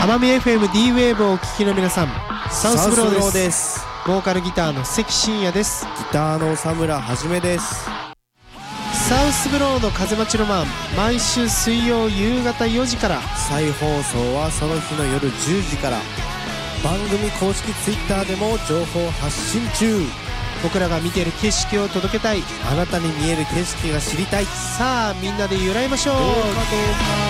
奄美 FM-D ウェーブをお聞きの皆さん、サウスブローです。ボーカルギターの関真也です。 ギターの佐村はじめです。 サウスブローの風待ちロマン、毎週水曜夕方4時から、 再放送はその日の夜10時から。番組公式ツイッターでも情報発信中。 僕らが見ている景色を届けたい、 あなたに見える景色が知りたい。 さあみんなで揺らいましょう。 どうかどうか。